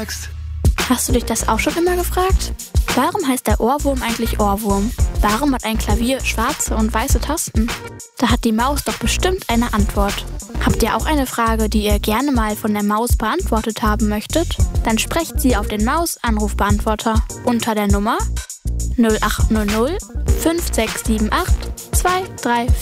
sagst. Hast du dich das auch schon immer gefragt? Warum heißt der Ohrwurm eigentlich Ohrwurm? Warum hat ein Klavier schwarze und weiße Tasten? Da hat die Maus doch bestimmt eine Antwort. Habt ihr auch eine Frage, die ihr gerne mal von der Maus beantwortet haben möchtet? Dann sprecht sie auf den Maus-Anrufbeantworter unter der Nummer 0800 5678 234.